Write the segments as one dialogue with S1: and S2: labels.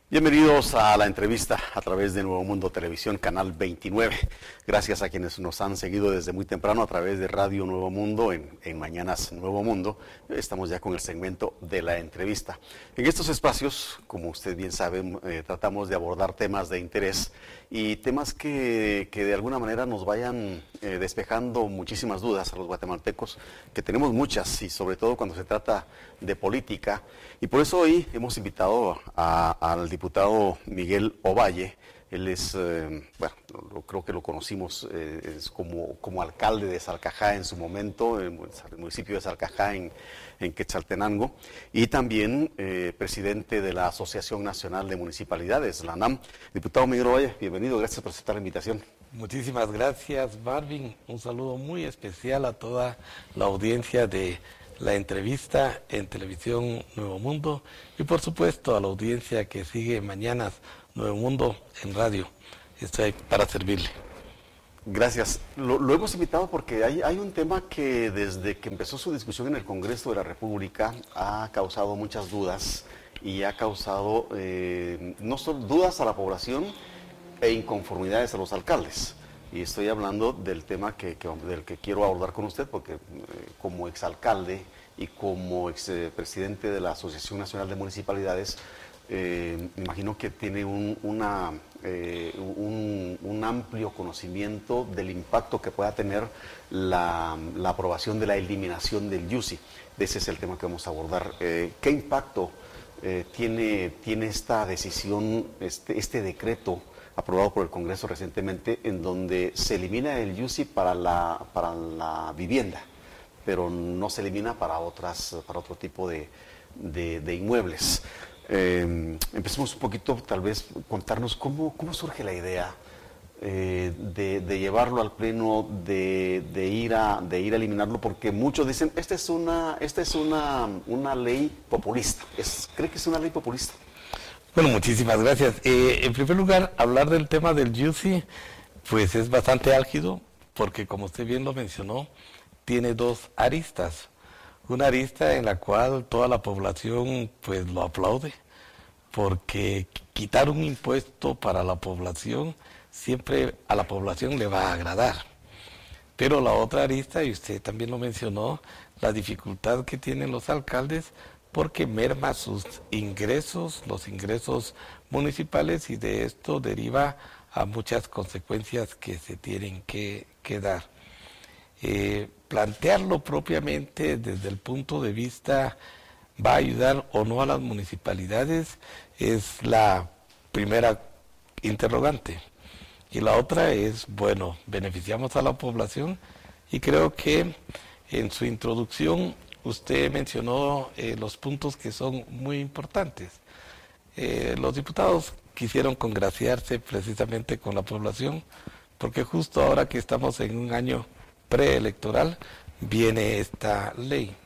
S1: Bienvenidos a la entrevista a través de Nuevo Mundo Televisión, Canal 29. Gracias a quienes nos han seguido desde muy temprano a través de Radio Nuevo Mundo en Mañanas Nuevo Mundo. Estamos ya con el segmento de la entrevista. En estos espacios, como usted bien sabe, tratamos de abordar temas de interés y temas que de alguna manera nos vayan despejando muchísimas dudas a los guatemaltecos, que tenemos muchas, y sobre todo cuando se trata de política. Y por eso hoy hemos invitado al diputado Miguel Ovalle. Él es, creo que lo conocimos es como alcalde de Salcajá en su momento, en el municipio de Salcajá en Quetzaltenango, y también presidente de la Asociación Nacional de Municipalidades, la ANAM. Diputado Miguel Ovalle, bienvenido, gracias por aceptar la invitación.
S2: Muchísimas gracias, Marvin. Un saludo muy especial a toda la audiencia de la entrevista en Televisión Nuevo Mundo y por supuesto a la audiencia que sigue Mañanas Nuevo Mundo en radio. Estoy para servirle.
S1: Gracias. Lo hemos invitado porque hay un tema que desde que empezó su discusión en el Congreso de la República ha causado muchas dudas y ha causado no solo dudas a la población e inconformidades a los alcaldes. Y estoy hablando del tema del que quiero abordar con usted, porque como exalcalde y como expresidente de la Asociación Nacional de Municipalidades, me imagino que tiene un amplio conocimiento del impacto que pueda tener la aprobación de la eliminación del IUCI. Ese es el tema que vamos a abordar. ¿Qué impacto tiene esta decisión, este decreto aprobado por el Congreso recientemente, en donde se elimina el IUCI para la vivienda, pero no se elimina para otro tipo de inmuebles? Empecemos un poquito, tal vez, contarnos cómo surge la idea de llevarlo al pleno, de ir a eliminarlo, porque muchos dicen, esta es una ley populista. ¿Cree que es una ley populista?
S2: Bueno, muchísimas gracias. En primer lugar, hablar del tema del IUCI, pues es bastante álgido, porque como usted bien lo mencionó, tiene dos aristas. Una arista en la cual toda la población pues lo aplaude, porque quitar un impuesto para la población, siempre a la población le va a agradar. Pero la otra arista, y usted también lo mencionó, la dificultad que tienen los alcaldes, porque merma sus ingresos, los ingresos municipales, y de esto deriva a muchas consecuencias que se tienen que dar. Plantearlo propiamente desde el punto de vista va a ayudar o no a las municipalidades es la primera interrogante. Y la otra es, bueno, beneficiamos a la población, y creo que en su introducción usted mencionó los puntos que son muy importantes. Los diputados quisieron congraciarse precisamente con la población, porque justo ahora que estamos en un año preelectoral, viene esta ley.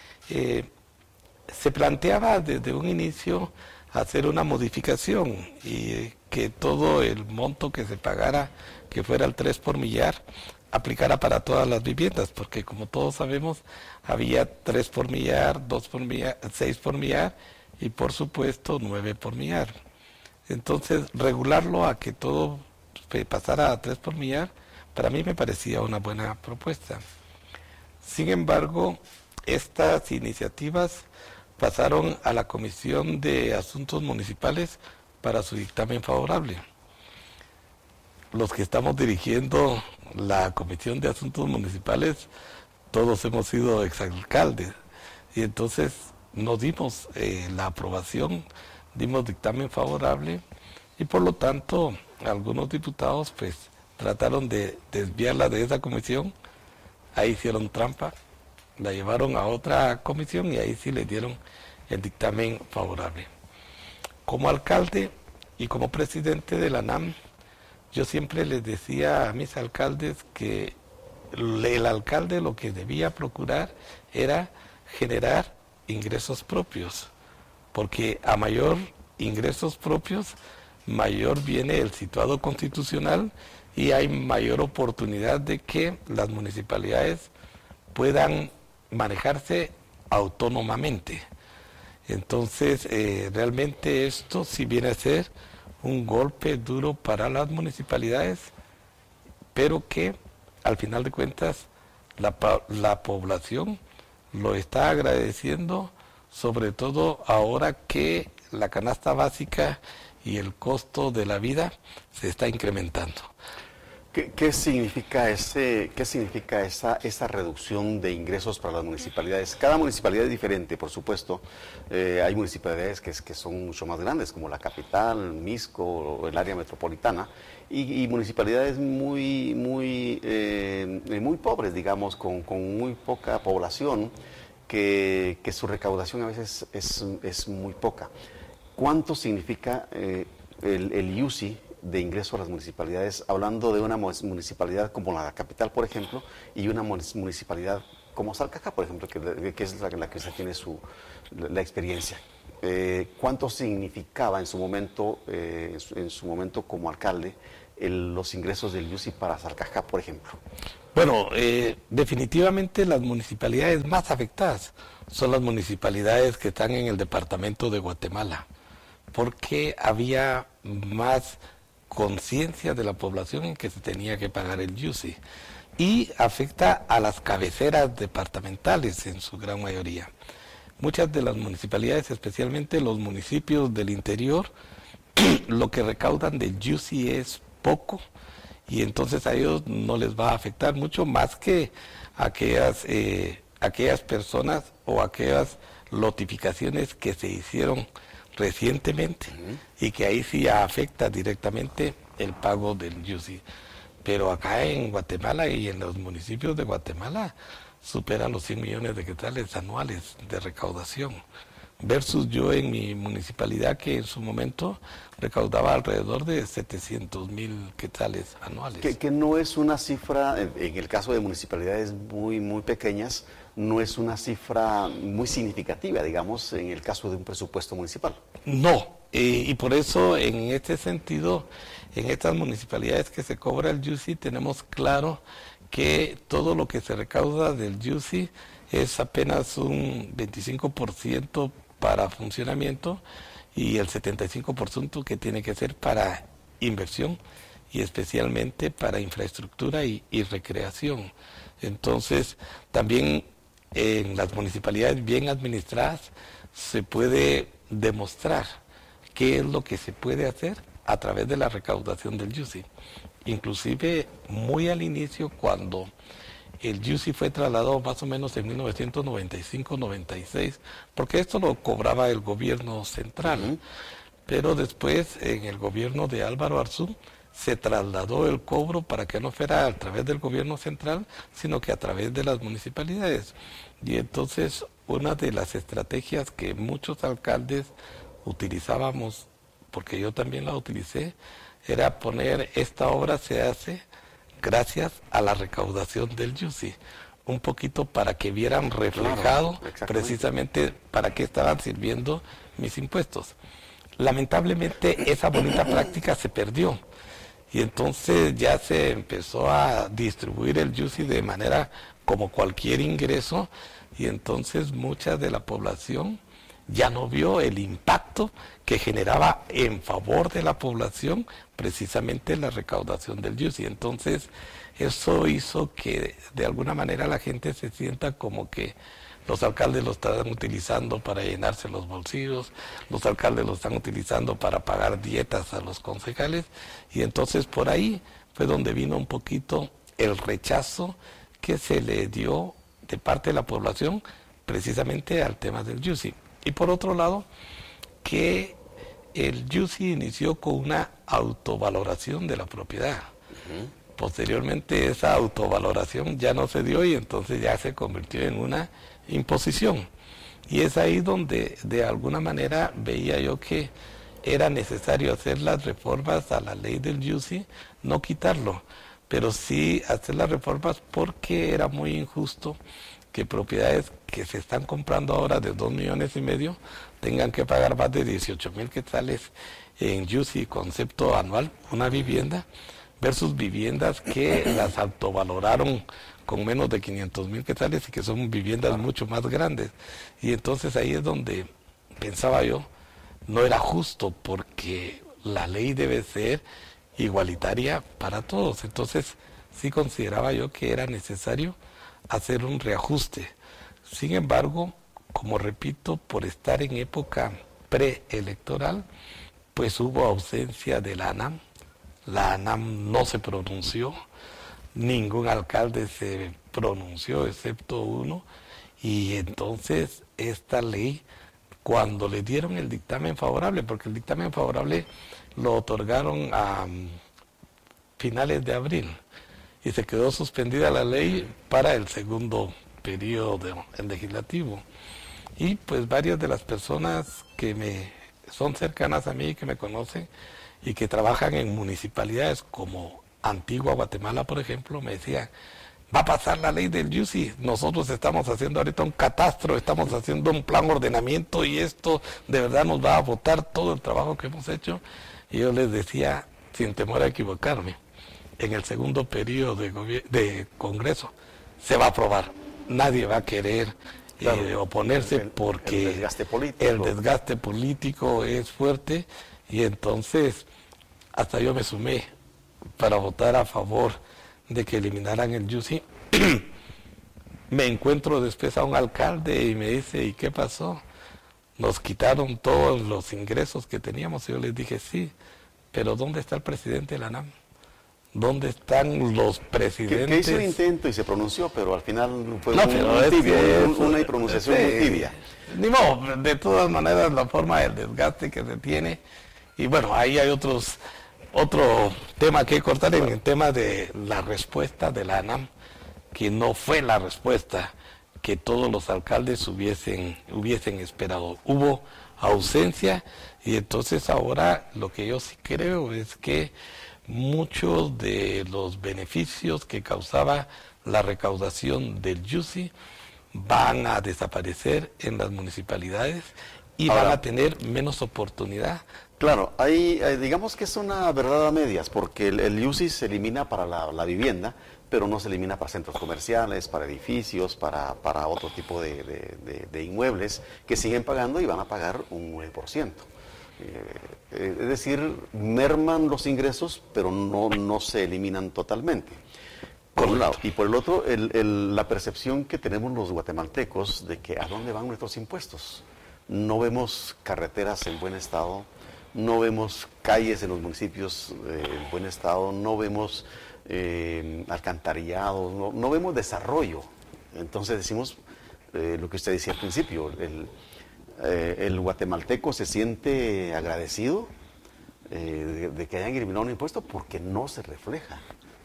S2: Se planteaba desde un inicio hacer una modificación y que todo el monto que se pagara, que fuera el 3 por millar, aplicara para todas las viviendas, porque como todos sabemos, había 3 por millar, 2 por millar, 6 por millar y por supuesto 9 por millar. Entonces, regularlo a que todo pasara a 3 por millar, para mí me parecía una buena propuesta. Sin embargo, estas iniciativas pasaron a la Comisión de Asuntos Municipales para su dictamen favorable. Los que estamos dirigiendo la Comisión de Asuntos Municipales, todos hemos sido exalcaldes, y entonces nos dimos la aprobación, dimos dictamen favorable, y por lo tanto algunos diputados pues trataron de desviarla de esa comisión, ahí hicieron trampa, la llevaron a otra comisión y ahí sí le dieron el dictamen favorable. Como alcalde y como presidente de la ANAM, yo siempre les decía a mis alcaldes que el alcalde lo que debía procurar era generar ingresos propios, porque a mayor ingresos propios, mayor viene el situado constitucional y hay mayor oportunidad de que las municipalidades puedan manejarse autónomamente. Entonces, realmente esto sí viene a ser un golpe duro para las municipalidades, pero que al final de cuentas la población lo está agradeciendo, sobre todo ahora que la canasta básica y el costo de la vida se está incrementando.
S1: ¿Qué significa esa reducción de ingresos para las municipalidades? Cada municipalidad es diferente, por supuesto. Hay municipalidades que son mucho más grandes, como la capital, Misco o el área metropolitana, y municipalidades muy pobres, digamos, con muy poca población, que su recaudación a veces es muy poca. ¿Cuánto significa el UCI de ingreso a las municipalidades, hablando de una municipalidad como la capital, por ejemplo, y una municipalidad como Salcajá, por ejemplo, que es la que usted tiene la experiencia? ¿Cuánto significaba en su momento como alcalde los ingresos del UCI para Salcajá, por ejemplo?
S2: Bueno, definitivamente las municipalidades más afectadas son las municipalidades que están en el departamento de Guatemala, porque había más conciencia de la población en que se tenía que pagar el UCI, y afecta a las cabeceras departamentales en su gran mayoría. Muchas de las municipalidades, especialmente los municipios del interior, lo que recaudan del UCI es poco, y entonces a ellos no les va a afectar mucho más que aquellas personas o aquellas notificaciones que se hicieron recientemente y que ahí sí afecta directamente el pago del UCI. Pero acá en Guatemala y en los municipios de Guatemala superan los 100 millones de quetzales anuales de recaudación, versus yo en mi municipalidad, que en su momento recaudaba alrededor de 700,000 quetzales anuales.
S1: Que no es una cifra, en el caso de municipalidades muy pequeñas, no es una cifra muy significativa, digamos, en el caso de un presupuesto municipal.
S2: No, y por eso en este sentido, en estas municipalidades que se cobra el UCI, tenemos claro que todo lo que se recauda del UCI es apenas un 25% para funcionamiento y el 75% que tiene que ser para inversión y especialmente para infraestructura y recreación. Entonces, también en las municipalidades bien administradas se puede demostrar qué es lo que se puede hacer a través de la recaudación del UCI. Inclusive muy al inicio, cuando el UCI fue trasladado más o menos en 1995-96, porque esto lo cobraba el gobierno central, pero después en el gobierno de Álvaro Arzú se trasladó el cobro para que no fuera a través del gobierno central, sino que a través de las municipalidades. Y entonces una de las estrategias que muchos alcaldes utilizábamos, porque yo también la utilicé, era poner: esta obra se hace gracias a la recaudación del UCI, un poquito para que vieran reflejado precisamente para qué estaban sirviendo mis impuestos. Lamentablemente esa bonita práctica se perdió y entonces ya se empezó a distribuir el UCI de manera como cualquier ingreso, y entonces mucha de la población ya no vio el impacto que generaba en favor de la población precisamente la recaudación del UCI. Entonces eso hizo que de alguna manera la gente se sienta como que los alcaldes lo están utilizando para llenarse los bolsillos, los alcaldes lo están utilizando para pagar dietas a los concejales, y entonces por ahí fue donde vino un poquito el rechazo que se le dio de parte de la población precisamente al tema del UCI. Y por otro lado, que el UCI inició con una autovaloración de la propiedad. Posteriormente esa autovaloración ya no se dio y entonces ya se convirtió en una imposición. Y es ahí donde de alguna manera veía yo que era necesario hacer las reformas a la ley del UCI, no quitarlo, pero sí hacer las reformas, porque era muy injusto que propiedades que se están comprando ahora de 2,5 millones tengan que pagar más de 18,000 quetzales en UCI, concepto anual, una vivienda, versus viviendas que las autovaloraron con menos de 500,000 quetzales y que son viviendas mucho más grandes. Y entonces ahí es donde pensaba yo, no era justo porque la ley debe ser igualitaria para todos. Entonces sí consideraba yo que era necesario hacer un reajuste. Sin embargo, como repito, por estar en época preelectoral, pues hubo ausencia de la ANAM. La ANAM no se pronunció, ningún alcalde se pronunció excepto uno, y entonces esta ley, cuando le dieron el dictamen favorable, porque el dictamen favorable lo otorgaron a finales de abril y se quedó suspendida la ley para el segundo periodo legislativo. Y pues varias de las personas que me son cercanas a mí, que me conocen y que trabajan en municipalidades como Antigua Guatemala, por ejemplo, me decían, va a pasar la ley del YUSI, nosotros estamos haciendo ahorita un catastro, estamos haciendo un plan de ordenamiento y esto de verdad nos va a botar todo el trabajo que hemos hecho. Y yo les decía, sin temor a equivocarme, en el segundo periodo de Congreso se va a aprobar. Nadie va a querer oponerse porque el desgaste político es fuerte, y entonces hasta yo me sumé para votar a favor de que eliminaran el YUSI. Me encuentro después a un alcalde y me dice, ¿y qué pasó? Nos quitaron todos los ingresos que teníamos. Y yo les dije, sí, pero ¿dónde está el presidente de la ANAM? ¿Dónde están los presidentes?
S1: Que hizo un intento y se pronunció, pero al final fue una pronunciación muy tibia.
S2: Ni modo, de todas maneras, la forma del desgaste que se tiene. Y bueno, ahí hay otro tema que cortar en el tema de la respuesta de la ANAM, que no fue la respuesta que todos los alcaldes hubiesen esperado. Hubo ausencia, y entonces ahora lo que yo sí creo es que muchos de los beneficios que causaba la recaudación del YUSI van a desaparecer en las municipalidades y ahora van a tener menos oportunidad.
S1: Claro, ahí digamos que es una verdad a medias, porque el YUSI se elimina para la vivienda, pero no se elimina para centros comerciales, para edificios, para otro tipo de inmuebles que siguen pagando y van a pagar un 9%. Es decir, merman los ingresos, pero no se eliminan totalmente. Por un lado. Y por el otro, la percepción que tenemos los guatemaltecos de que a dónde van nuestros impuestos. No vemos carreteras en buen estado, no vemos calles en los municipios en buen estado, no vemos alcantarillados, no vemos desarrollo. Entonces decimos lo que usted decía al principio, el guatemalteco se siente agradecido de que hayan eliminado un impuesto porque no se refleja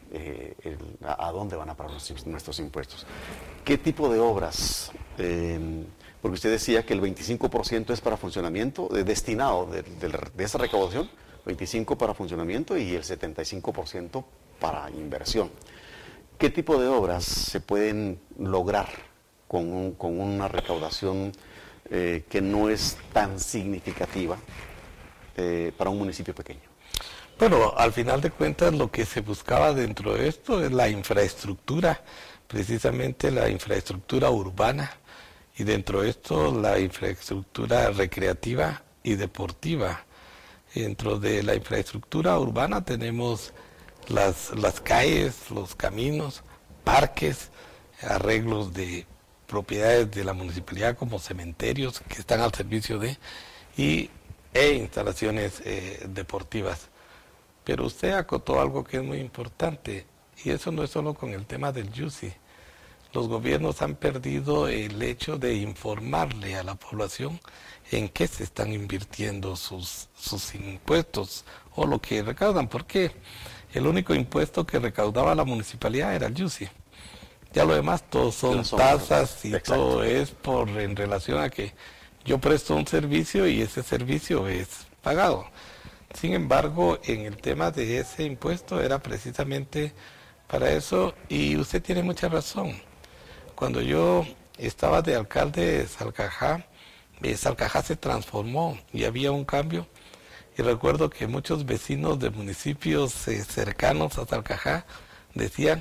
S1: a dónde van a parar nuestros impuestos. ¿Qué tipo de obras? Porque usted decía que el 25% es para funcionamiento, destinado de esa recaudación, 25% para funcionamiento y el 75% para inversión. ¿Qué tipo de obras se pueden lograr con una recaudación que no es tan significativa para un municipio pequeño?
S2: Bueno, al final de cuentas lo que se buscaba dentro de esto es la infraestructura, precisamente la infraestructura urbana, y dentro de esto la infraestructura recreativa y deportiva. Dentro de la infraestructura urbana tenemos las calles, los caminos, parques, arreglos de propiedades de la municipalidad como cementerios que están al servicio e instalaciones deportivas. Pero usted acotó algo que es muy importante, y eso no es solo con el tema del YUSI. Los gobiernos han perdido el hecho de informarle a la población en qué se están invirtiendo sus impuestos o lo que recaudan, porque el único impuesto que recaudaba la municipalidad era el YUSI. Ya lo demás todos son tasas y exacto. Todo es en relación a que yo presto un servicio y ese servicio es pagado. Sin embargo, en el tema de ese impuesto era precisamente para eso, y usted tiene mucha razón. Cuando yo estaba de alcalde de Salcajá, Salcajá se transformó y había un cambio, y recuerdo que muchos vecinos de municipios cercanos a Salcajá decían,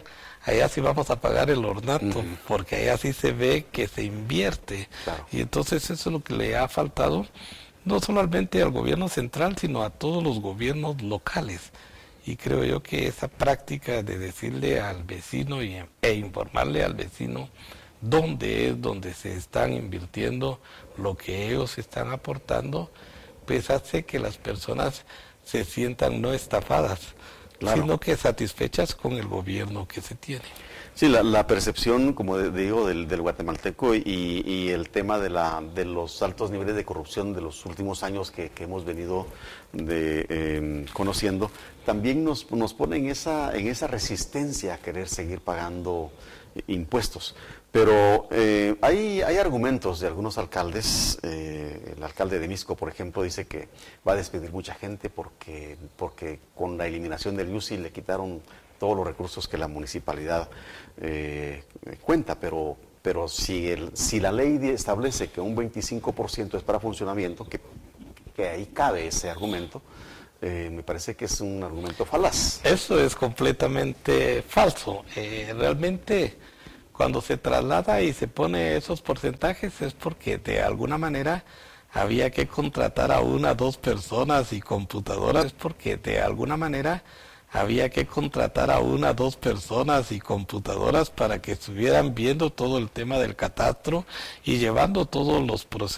S2: allá sí vamos a pagar el ornato,
S1: Ujú.
S2: porque allá sí se ve que se invierte.
S1: Claro.
S2: Y entonces eso es lo que le ha faltado, no solamente al gobierno central, sino a todos los gobiernos locales. Y creo yo que esa práctica de decirle al vecino e informarle al vecino dónde es donde se están invirtiendo lo que ellos están aportando, pues hace que las personas se sientan no estafadas,
S1: Claro.
S2: sino que satisfechas con el gobierno que se tiene.
S1: Sí, la percepción, como digo, del guatemalteco y el tema de los altos niveles de corrupción de los últimos años que hemos venido conociendo, también nos pone en esa resistencia a querer seguir pagando impuestos. Pero hay argumentos de algunos alcaldes. El alcalde de Misco, por ejemplo, dice que va a despedir mucha gente porque con la eliminación del IUCI le quitaron todos los recursos que la municipalidad cuenta, pero si la ley establece que un 25% es para funcionamiento, que ahí cabe ese argumento, me parece que es un argumento falaz.
S2: Eso es completamente falso. Realmente, cuando se traslada y se pone esos porcentajes es porque de alguna manera había que contratar a 1 o 2 personas y computadoras, es porque de alguna manera había que contratar a 1 o 2 personas y computadoras para que estuvieran viendo todo el tema del catastro y llevando todos los procesos